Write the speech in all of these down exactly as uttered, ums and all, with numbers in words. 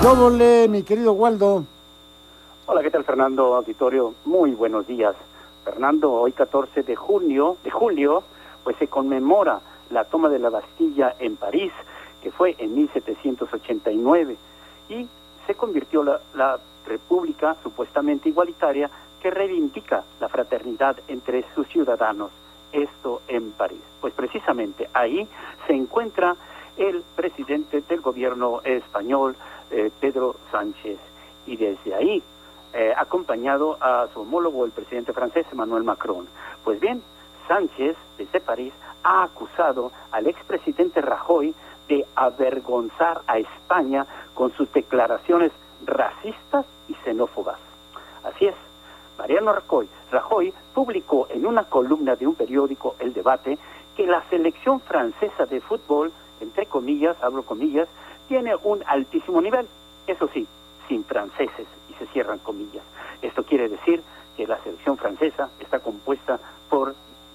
¡Yóvole, mi querido Waldo! Hola, ¿qué tal, Fernando Auditorio? Muy buenos días. Fernando, hoy catorce de junio, de julio, pues se conmemora la toma de la Bastilla en París, que fue en mil setecientos ochenta y nueve, y se convirtió la, la república supuestamente igualitaria que reivindica la fraternidad entre sus ciudadanos, esto en París. Pues precisamente ahí se encuentra el presidente del gobierno español, eh, Pedro Sánchez, y desde ahí, eh, acompañado a su homólogo, el presidente francés, Emmanuel Macron. Pues bien, Sánchez, desde París, ha acusado al expresidente Rajoy de avergonzar a España con sus declaraciones racistas y xenófobas. Así es, Mariano Rajoy, Rajoy publicó en una columna de un periódico, El Debate, que la selección francesa de fútbol, entre comillas, abro comillas, tiene un altísimo nivel, eso sí, sin franceses, y se cierran comillas. Esto quiere decir que la selección francesa está compuesta por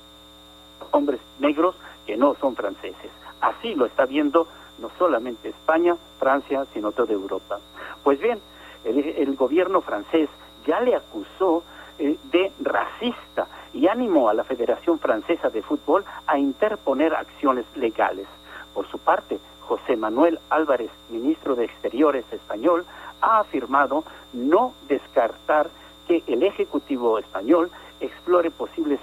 hombres negros que no son franceses. Así lo está viendo no solamente España, Francia, sino toda Europa. Pues bien, el, el gobierno francés ya le acusó eh, de racista y animó a la Federación Francesa de Fútbol a interponer acciones legales. Por su parte, José Manuel Álvarez, ministro de Exteriores español, ha afirmado no descartar que el Ejecutivo español explore posibles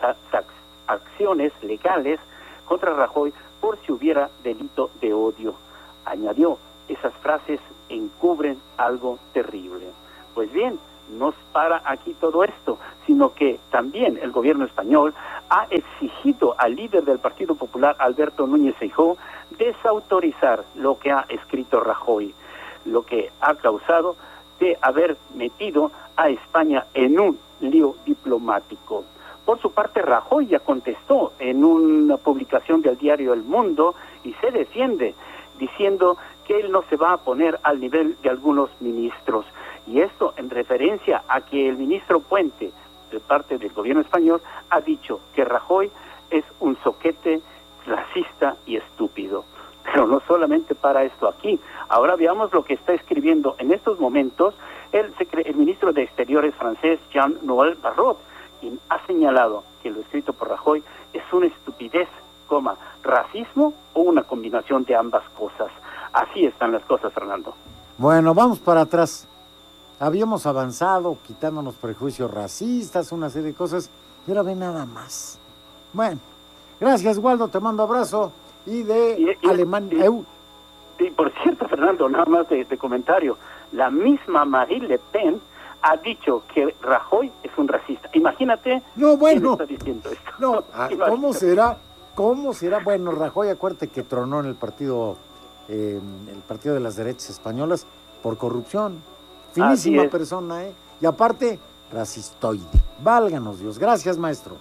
acciones legales contra Rajoy por si hubiera delito de odio. Añadió, esas frases encubren algo terrible. Pues bien, no para aquí todo esto, sino que también el gobierno español ha exigido al líder del Partido Popular, Alberto Núñez Feijóo, desautorizar lo que ha escrito Rajoy, lo que ha causado de haber metido a España en un lío diplomático. Por su parte, Rajoy ya contestó en una publicación del diario El Mundo y se defiende diciendo que él no se va a poner al nivel de algunos ministros. Y esto en referencia a que el ministro Puente, de parte del gobierno español, ha dicho que Rajoy es un zoquete racista y estúpido. Pero no solamente para esto aquí. Ahora veamos lo que está escribiendo en estos momentos el, el ministro de Exteriores francés, Jean-Noël Barrot, quien ha señalado que lo escrito por Rajoy es una estupidez, coma, racismo o una combinación de ambas cosas. Así están las cosas, Fernando. Bueno, vamos para atrás. Habíamos avanzado, quitándonos prejuicios racistas, una serie de cosas, y ahora ve nada más. Bueno, gracias, Waldo, te mando abrazo. Y de y, y, Alemania. Y, y por cierto, Fernando, nada más de, de comentario, la misma Marine Le Pen ha dicho que Rajoy es un racista. Imagínate. No, bueno. ¿Quién está diciendo esto? No, ¿cómo será? ¿Cómo será? Bueno, Rajoy, acuérdate que tronó en el partido, eh, el partido de las derechas españolas por corrupción. Finísima persona, ¿eh? Y aparte, racistoide. Válganos Dios. Gracias, maestro.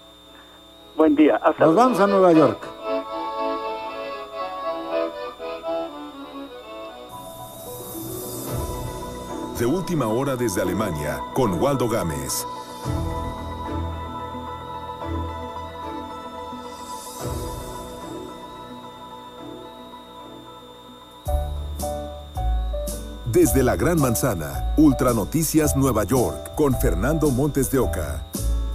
Buen día. Hasta Nos vamos a Nueva York. De última hora desde Alemania, con Waldo Gámez. Desde la Gran Manzana, Ultra Noticias Nueva York, con Fernando Montes de Oca.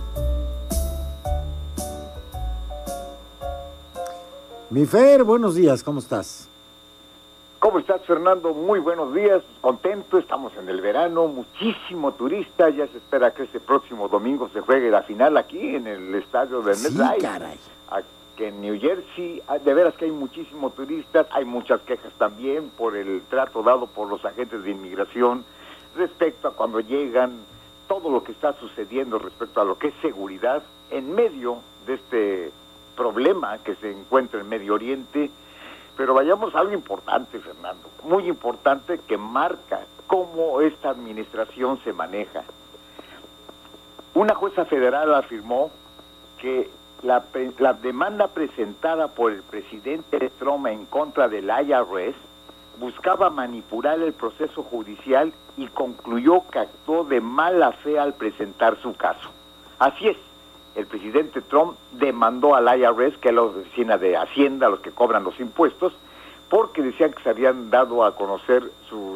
Mi Fer, buenos días, ¿cómo estás? ¿Cómo estás, Fernando? Muy buenos días, contento, estamos en el verano, muchísimo turista, ya se espera que este próximo domingo se juegue la final aquí en el estadio de MetLife. Sí, caray. Aquí en New Jersey, de veras que hay muchísimos turistas, hay muchas quejas también por el trato dado por los agentes de inmigración respecto a cuando llegan, todo lo que está sucediendo respecto a lo que es seguridad en medio de este problema que se encuentra en Medio Oriente. Pero vayamos a algo importante, Fernando, muy importante que marca cómo esta administración se maneja. Una jueza federal afirmó que la, la demanda presentada por el presidente Trump en contra del I R S buscaba manipular el proceso judicial y concluyó que actuó de mala fe al presentar su caso. Así es. El presidente Trump demandó al I R S, que es la oficina de Hacienda, los que cobran los impuestos, porque decían que se habían dado a conocer sus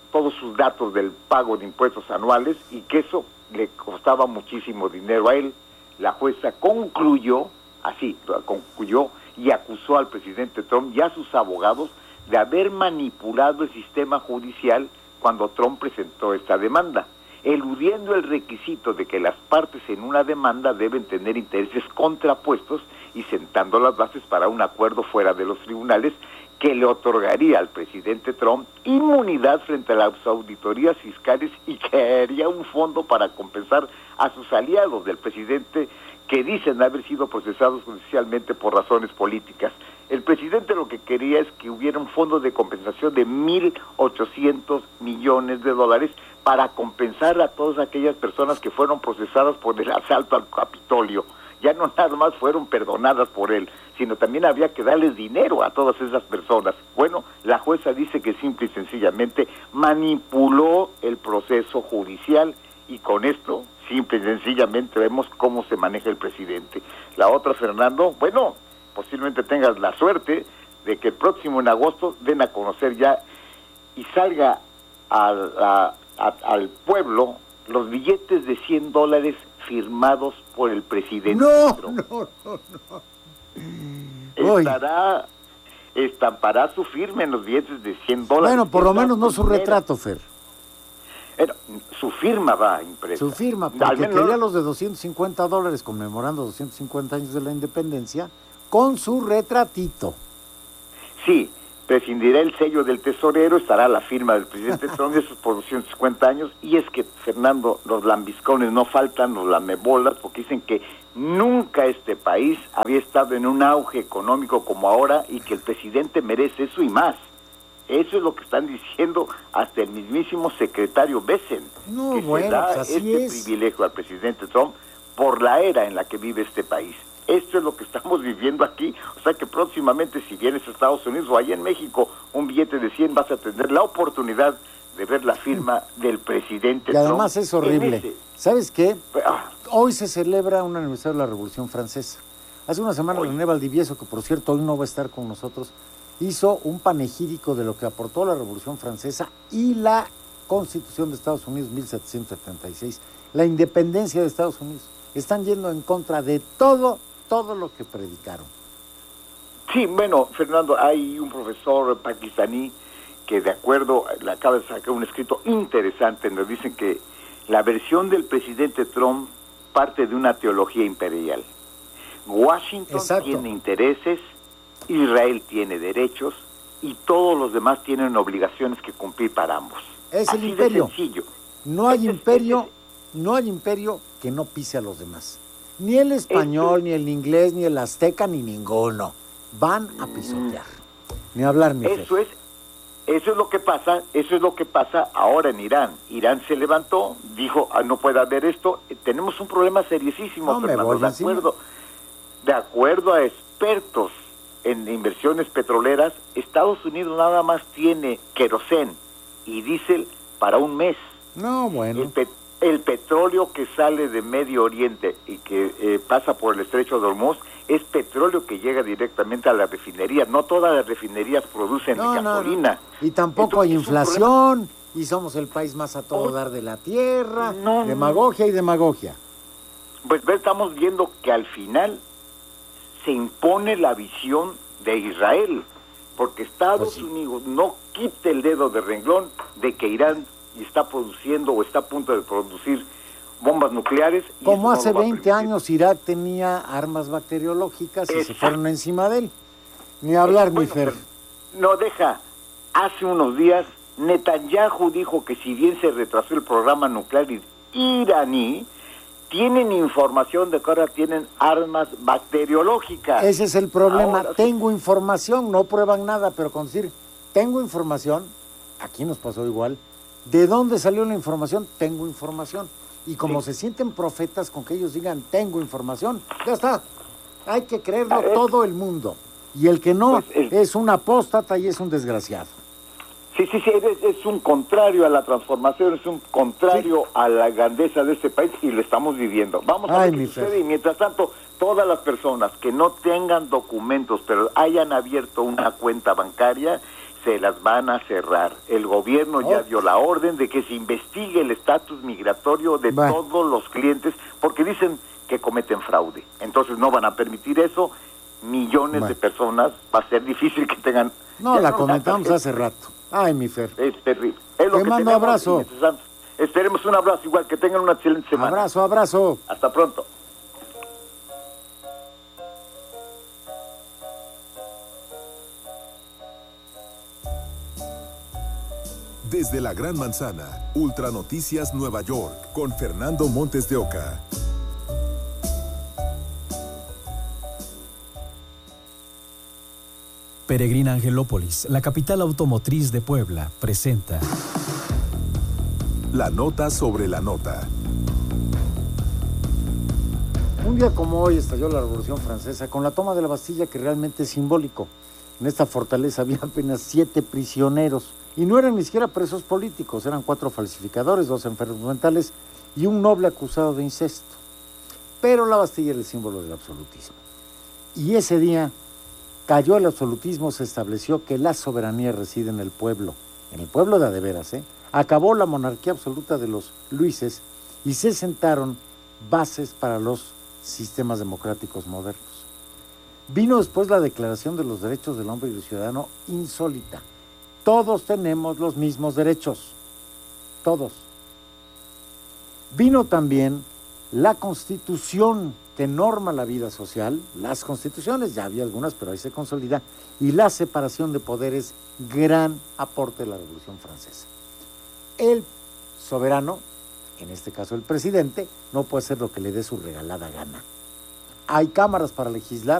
todos sus datos del pago de impuestos anuales y que eso le costaba muchísimo dinero a él. La jueza concluyó, así, concluyó y acusó al presidente Trump y a sus abogados de haber manipulado el sistema judicial cuando Trump presentó esta demanda, eludiendo el requisito de que las partes en una demanda deben tener intereses contrapuestos y sentando las bases para un acuerdo fuera de los tribunales que le otorgaría al presidente Trump inmunidad frente a las auditorías fiscales y crearía un fondo para compensar a sus aliados del presidente que dicen haber sido procesados judicialmente por razones políticas. El presidente lo que quería es que hubiera un fondo de compensación de mil ochocientos millones de dólares para compensar a todas aquellas personas que fueron procesadas por el asalto al Capitolio. Ya no nada más fueron perdonadas por él, sino también había que darles dinero a todas esas personas. Bueno, la jueza dice que simple y sencillamente manipuló el proceso judicial y con esto, simple y sencillamente, vemos cómo se maneja el presidente. La otra, Fernando, bueno, posiblemente tengas la suerte de que el próximo en agosto den a conocer ya y salga a la, a, al pueblo los billetes de cien dólares firmados por el presidente. No, Trump. no, no, no. Estará, estampará su firma en los billetes de cien dólares. Bueno, por lo menos no su retrato, Fer. Pero, su firma va impresa. Su firma, porque quería los de doscientos cincuenta dólares conmemorando doscientos cincuenta años de la independencia con su retratito. Sí, prescindirá el sello del tesorero, estará la firma del presidente Trump, esos por doscientos cincuenta años, y es que, Fernando, los lambiscones no faltan, los lamebolas, porque dicen que nunca este país había estado en un auge económico como ahora y que el presidente merece eso y más. Eso es lo que están diciendo hasta el mismísimo secretario Bessent, no, que bueno, se da pues así este es. privilegio al presidente Trump por la era en la que vive este país. Esto es lo que estamos viviendo aquí, o sea que próximamente si vienes a Estados Unidos o allá en México, un billete de cien vas a tener la oportunidad de ver la firma del presidente Y además Trump es horrible. ese. ¿Sabes qué? Ah, Hoy se celebra un aniversario de la Revolución Francesa. Hace una semana Hoy. René Valdivieso, que por cierto hoy no va a estar con nosotros, hizo un panegírico de lo que aportó la Revolución Francesa y la Constitución de Estados Unidos mil setecientos setenta y seis, la independencia de Estados Unidos. Están yendo en contra de todo, todo lo que predicaron. Sí, bueno, Fernando, hay un profesor pakistaní que de acuerdo, le acaba de sacar un escrito interesante, nos dicen que la versión del presidente Trump parte de una teología imperial. Washington Exacto. tiene intereses, Israel tiene derechos y todos los demás tienen obligaciones que cumplir para ambos. Es Así el imperio. de sencillo. No hay Ese es- imperio, ese es- no hay imperio que no pise a los demás. Ni el español, Esto- ni el inglés, ni el azteca, ni ninguno. Van a pisotear. Ni hablar, mi Eso Fer. es, eso es lo que pasa, eso es lo que pasa ahora en Irán. Irán se levantó, dijo, ah, no puede haber esto. Eh, Tenemos un problema seriosísimo, No me Fernando, voy de encima. acuerdo, de acuerdo a expertos en inversiones petroleras, Estados Unidos nada más tiene querosén y diésel para un mes. No, El, bueno. pe- el petróleo que sale de Medio Oriente y que eh, pasa por el estrecho de Hormuz es petróleo que llega directamente a la refinería. No todas las refinerías producen No, no, no. gasolina. Y tampoco hay Entonces, es un inflación, y somos el país más a todo Oh. dar de la tierra. No, no. Demagogia y demagogia. Pues ve, estamos viendo que al final se impone la visión de Israel, porque Estados Pues sí. Unidos no quita el dedo de renglón de que Irán está produciendo o está a punto de producir bombas nucleares. y Como eso no hace lo va a veinte permitir. años Irak tenía armas bacteriológicas y se Exacto. fueron encima de él. Ni hablar, mi Bueno, Fer. No deja. Hace unos días Netanyahu dijo que si bien se retrasó el programa nuclear iraní, tienen información de que ahora tienen armas bacteriológicas. Ese es el problema. Ahora sí. Tengo información, no prueban nada, pero con decir, tengo información, aquí nos pasó igual. ¿De dónde salió la información? Tengo información. Y como Sí. se sienten profetas con que ellos digan, tengo información, ya está. Hay que creerlo A ver. todo el mundo. Y el que no Pues el- es un apóstata y es un desgraciado. Sí, sí, sí, es, es un contrario a la transformación, es un contrario a la grandeza de este país y lo estamos viviendo. Vamos a Ay, ver mi qué Fer. sucede y mientras tanto, todas las personas que no tengan documentos pero hayan abierto una cuenta bancaria, se las van a cerrar. El gobierno ya dio la orden de que se investigue el estatus migratorio de bueno. todos los clientes, porque dicen que cometen fraude. Entonces no van a permitir eso. Millones bueno. de personas, va a ser difícil que tengan... No, la no comentamos la hace rato. Ay, mi Fer. Es terrible. Es lo Te que mando tenemos, abrazo. Esperemos un abrazo igual, que tengan una excelente semana. Abrazo, abrazo. Hasta pronto. Desde la Gran Manzana, Ultra Noticias Nueva York, con Fernando Montes de Oca. Peregrina Angelópolis, la capital automotriz de Puebla, presenta La nota sobre la nota. Un día como hoy estalló la Revolución Francesa con la toma de la Bastilla, que realmente es simbólico. En esta fortaleza había apenas siete prisioneros y no eran ni siquiera presos políticos, eran cuatro falsificadores, dos enfermos mentales y un noble acusado de incesto. Pero la Bastilla era el símbolo del absolutismo. Y ese día cayó el absolutismo, se estableció que la soberanía reside en el pueblo, en el pueblo de a de veras, ¿eh? Acabó la monarquía absoluta de los Luises y se sentaron bases para los sistemas democráticos modernos. Vino después la Declaración de los Derechos del Hombre y del Ciudadano, insólita. Todos tenemos los mismos derechos, todos. Vino también la Constitución, que norma la vida social, las constituciones, ya había algunas, pero ahí se consolida, y la separación de poderes, gran aporte de la Revolución Francesa. El soberano, en este caso el presidente, no puede hacer lo que le dé su regalada gana. Hay cámaras para legislar,